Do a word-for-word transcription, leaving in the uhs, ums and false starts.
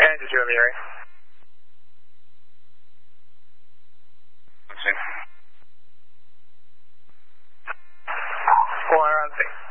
engine two Amiri. Let's see. Going around six.